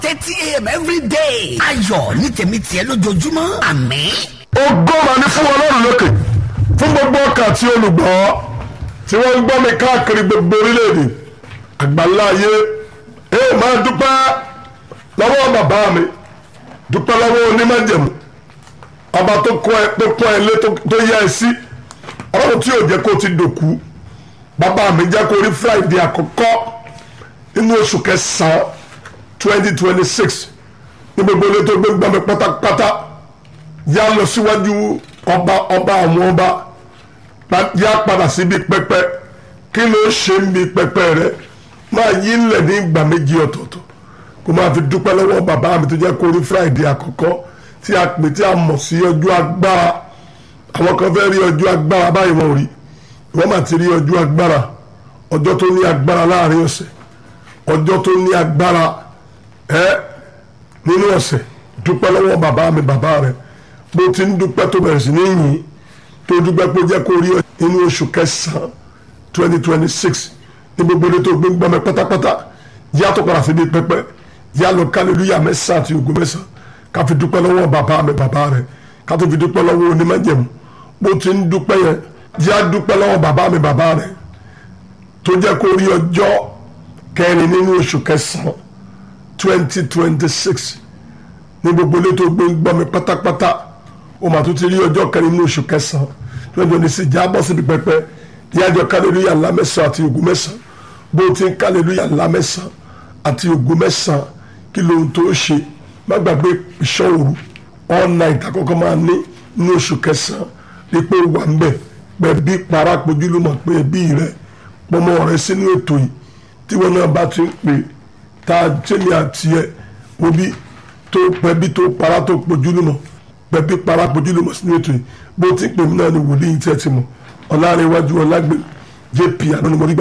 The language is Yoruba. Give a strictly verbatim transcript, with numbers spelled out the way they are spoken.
thirty a.m. every day. ayọ̀ ní tèmi tiẹ̀ lójoojúmọ́. àmín. ògo mà ní fún Ọlọ́run lókè fún gbogbo ọkàn tí olùgbọ́ tí wọ́n ń gbọ́ mi káàkiri gbogbo orílẹ̀-èdè àgbáńlá ayé. ẹ máa dúpẹ́ lọ́wọ́ bàbá mi, dúpẹ́ lọ́wọ́ onímájẹ̀mú, ọba tó kọ́ ẹ tó kọ́ ẹ lé tó yá ẹ sí, Ọlọ́run tí yóò jẹ́ kó ti dòkú. Bàbá mi jẹ́ kó rí Friday àkọ́kọ́ nínú oṣù kẹsàn-án twenty twenty six ní gbogbo ilé tó gbé gbọ́ mi pátápátá. Yá lọ síwájú ọba ọba àwọn ọba, yá padà síbi pẹpẹ. Kí ló ṣe ń bi pẹpẹ rẹ? Máa yí lẹ̀ ní ìgbà méjì ọ̀tọ̀ọ̀tọ̀ kó máa fi dúpẹ́ lọ́wọ́ bàbá mi tó jẹ́ kó rí Friday àkọ́kọ́ tí a pè tí a mọ̀ sí ọjọ́ agbára. Àwọn kan fẹ́ rí ọjọ́ agbára báyìí wọ́n rí, wọ́n máa ti rí ọjọ́ agbára, ọjọ́ tó ní agbára láàrin ọ̀sẹ̀, ọjọ́ tó ní agbára ẹ́ nínú ọ̀sẹ̀. Dúpẹ́ lọ́wọ́ bàbá mi bàbá rẹ̀ bó ti ń dúpẹ́ tó bẹ̀rẹ̀ sí ní yìn tó dúpẹ́ pé ó jẹ́ kó rí inú oṣù kẹsàn-án twenty twenty six ní gbogbo ilé tó gbé gbọ́ mi pátápátá. Yá tó padà síbi pẹpẹ, yá lọ kálílúyà mẹ́sàn-án àti ògo mẹ́sàn-án ká fi dúpẹ́ lọ́wọ́ bàbá mi bàbá rẹ̀, ká tó fi dúpẹ́ lọ́wọ́ onímájẹ̀mú bó ti ń dúpẹ́ yẹn. Yá dúpẹ́ lọ́wọ́ bàbá mi bàbá rẹ̀ tó jẹ́ kó rí ọjọ́ kẹrin nínú oṣù kẹsàn-án twenty twenty six ní gbogbo ilé tó gbé gbọ́ mi pátápátá. Ó mà tún ti rí ọjọ́ kẹrin nínú oṣù kẹsàn-án twenty twenty six. Já bọ́ síbi pẹpẹ, yájọ kálílúyà ńlá mẹ́sàn-án àti ògo mẹ́sàn-án bó ti ń kálílúyà ńlá mẹ́sàn-án àti ògo mẹ́sàn-án. Kí lóhun tó ṣe? Má gbàgbé ìṣọ́ òru all night àkọ́kọ́ máa ní nínú oṣù kẹsàn-án. Rí pé wà ń bẹ̀ pẹ̀bí parapojúlùmọ̀ pé ẹbí rẹ̀ pọmọ rẹ̀ sínú ètò yìí tí wọn náà bá ti ń pè tá a jẹ́mi àti ẹ̀ obi tó pẹ̀bí tó para tó pojúlùmọ̀ pẹ̀bí parapojúlùmọ̀ sínú ètò yìí bó ti ń pè mí náà ni wòlíì tẹ́ ti mọ̀ Ọlárẹ̀wájú Ọlágbé J P àná ni mo rí gbà.